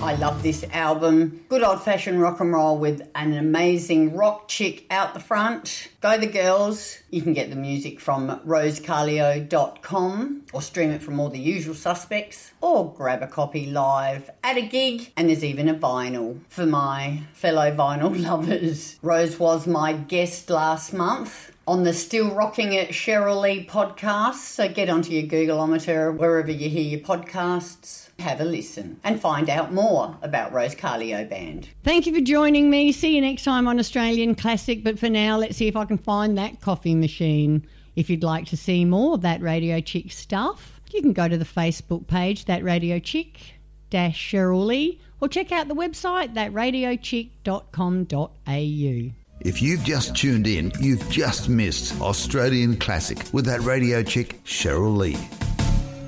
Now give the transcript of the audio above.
I love this album. Good old-fashioned rock and roll with an amazing rock chick out the front. Go the girls. You can get the music from rosecarlio.com or stream it from all the usual suspects or grab a copy live at a gig, and there's even a vinyl for my fellow vinyl lovers. Rose was my guest last month on the Still Rocking It Cheryl Lee podcast, so get onto your Googleometer, wherever you hear your podcasts. Have a listen and find out more about Rose Carlio Band. Thank you for joining me. See you next time on Australian Classic, but for now, let's see if I can find that coffee machine. If you'd like to see more of That Radio Chick stuff, you can go to the Facebook page, That Radio Chick Cheryl Lee, or check out the website, thatradiochick.com.au. If you've just tuned in, you've just missed Australian Classic with That Radio Chick Cheryl Lee.